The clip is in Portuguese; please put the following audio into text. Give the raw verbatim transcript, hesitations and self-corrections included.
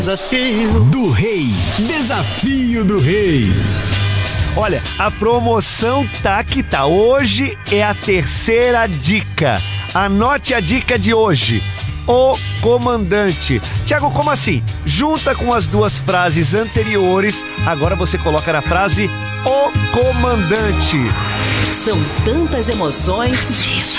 Desafio do Rei. Desafio do Rei. Olha, a promoção tá que tá. Hoje é a terceira dica. Anote a dica de hoje. O comandante. Tiago, como assim? Junta com as duas frases anteriores. Agora você coloca na frase o comandante. São tantas emoções.